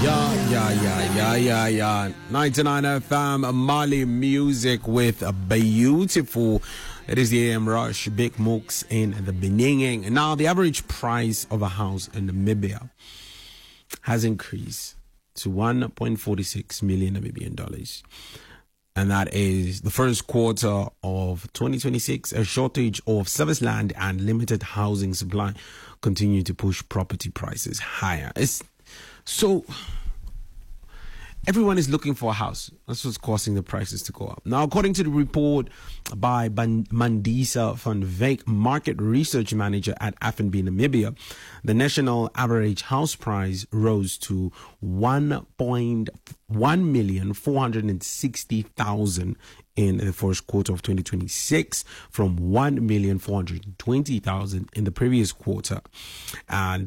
Yeah. 99 FM, Mali music with a beautiful. It is the AM Rush, Big Mooks in the beginning. And now the average price of a house in Namibia has increased to 1.46 million Namibian dollars. And that is the first quarter of 2026. A shortage of service land and limited housing supply continue to push property prices higher. So everyone is looking for a house. That's what's causing the prices to go up. Now, according to the report by Mandisa van Wyk, market research manager at FNB Namibia, the national average house price rose to 1,460,000 in the first quarter of 2026 from 1,420,000 in the previous quarter and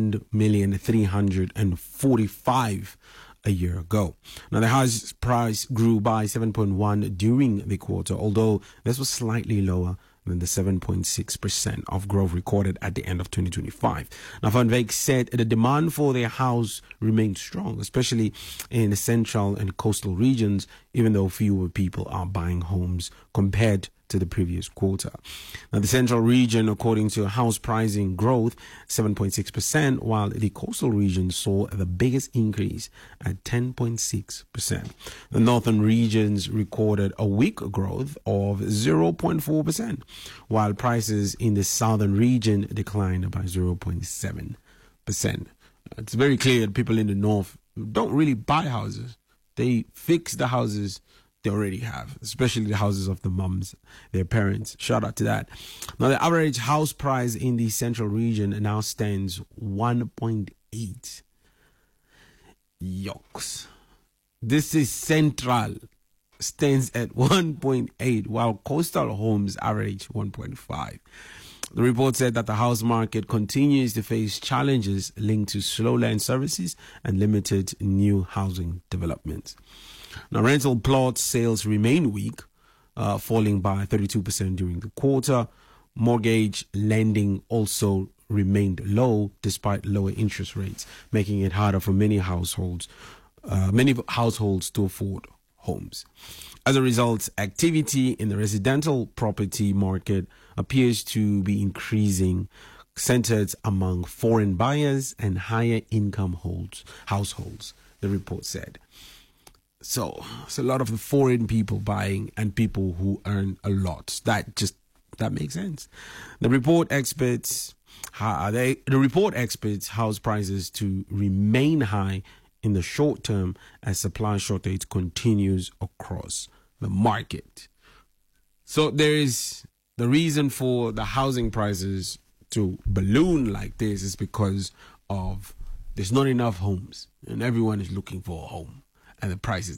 1,345,000 a year ago. Now, the house price grew by 7.1 during the quarter, although this was slightly lower than the 7.6% of growth recorded at the end of 2025. Now, Van Wyk said the demand for their house remains strong, especially in the central and coastal regions, even though fewer people are buying homes compared to the previous quarter. Now, the central region, according to house pricing growth, 7.6%, while the coastal region saw the biggest increase at 10.6%. The northern regions recorded a weak growth of 0.4%, while prices in the southern region declined by 0.7%. It's very clear that people in the north don't really buy houses. They fix the houses they already have, especially the houses of the mums, their parents. Shout out to that. Now, the average house price in the central region now stands 1.8. Yokes. This is central. Stands at 1.8, while coastal homes average 1.5. The report said that the house market continues to face challenges linked to slow land services and limited new housing development. Now, rental plot sales remain weak, falling by 32% during the quarter. Mortgage lending also remained low despite lower interest rates, making it harder for many households to afford homes. As a result, activity in the residential property market appears to be increasing, centered among foreign buyers and higher income households, the report said. So it's a lot of the foreign people buying and people who earn a lot. That makes sense. The report expects house prices to remain high in the short term as supply shortage continues across the market. So there is the reason for the housing prices to balloon like this is because of there's not enough homes and everyone is looking for a home. And the prices,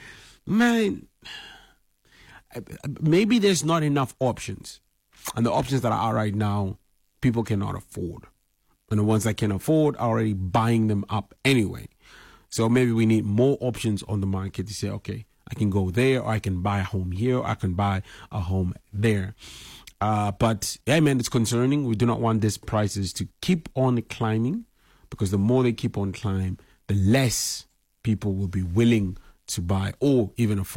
maybe there's not enough options. And the options that are out right now, people cannot afford. And the ones that can afford are already buying them up anyway. So maybe we need more options on the market to say, okay, I can go there, or I can buy a home here, or I can buy a home there. But yeah, man, it's concerning. We do not want these prices to keep on climbing, because the more they keep on climbing, the less people will be willing to buy or even afford